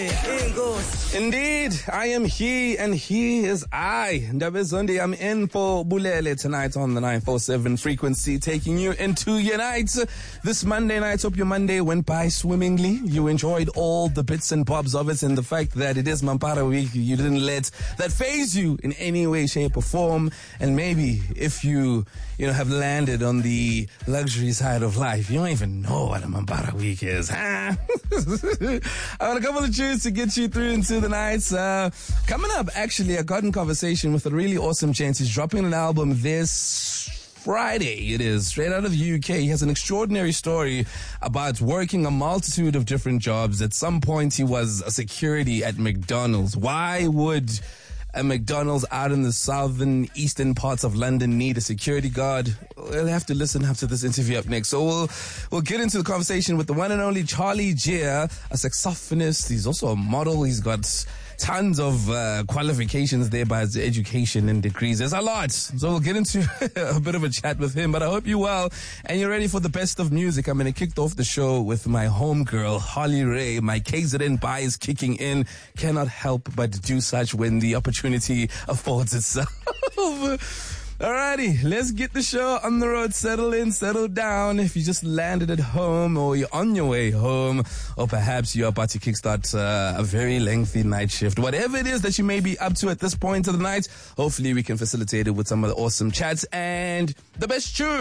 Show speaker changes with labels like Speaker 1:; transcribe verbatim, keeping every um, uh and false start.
Speaker 1: Indeed, I am he and he is I. Ndabezondi, I'm in for Bulele tonight on the nine four seven frequency, taking you into your nights. This Monday night, hope your Monday went by swimmingly. You enjoyed all the bits and bobs of it, and the fact that it is Mampara week, you didn't let that phase you in any way, shape or form. And maybe if you, you know, have landed on the luxury side of life, you don't even know what a Mampara week is, huh? I got a couple of tunes to get you through into the nights. Uh, coming up, actually, I got in conversation with a really awesome gent. He's dropping an album this Friday. It is straight out of the U K. He has an extraordinary story about working a multitude of different jobs. At some point, he was a security at McDonald's. Why would a McDonald's out in the southern eastern parts of London need a security guard? We'll have to listen after this interview up next. So we'll we'll get into the conversation with the one and only Charlie Gear, a saxophonist. He's also a model. He's got tons of uh, qualifications there by his education and degrees. There's a lot. So we'll get into a bit of a chat with him. But I hope you're well and you're ready for the best of music. I'm going to kick off the show with my homegirl, Holly Ray. My K Z N bias kicking in. Cannot help but do such when the opportunity affords itself. Alrighty, let's get the show on the road. Settle in, settle down. If you just landed at home or you're on your way home, or perhaps you're about to kickstart uh, a very lengthy night shift, whatever it is that you may be up to at this point of the night, hopefully we can facilitate it with some of the awesome chats and the best tunes.